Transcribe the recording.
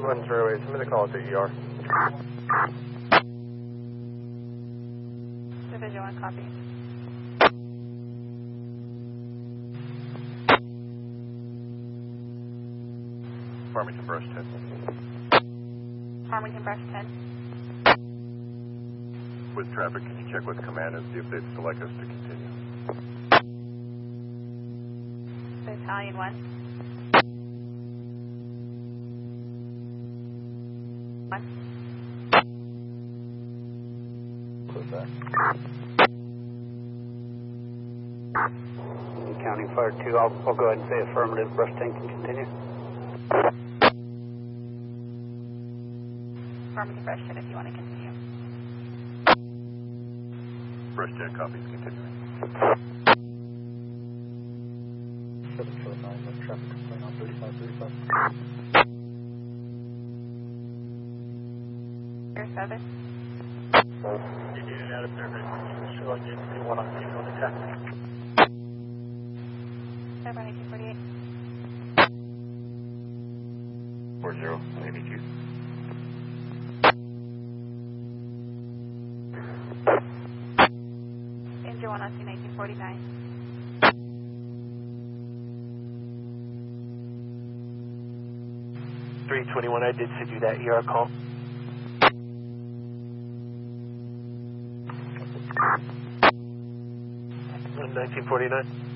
108, submit a call to ER. Division 1, copy. Farmington Brush 10. Farmington Brush 10. With traffic, can you check with command and see if they'd select us to continue? Battalion 1. 1. What's that? County Fire 2, I'll go ahead and say affirmative. Brush 10 can continue. Farmington Brush 10 if you want to continue. Brush 10 copies, continuing. 749, traffic complaint on 3535. Air 7. You need an out of service. Showing you one on attack. 1848. 40, I need you. Danger 1 on scene 1949. .321, I did send you that ER call. 1949.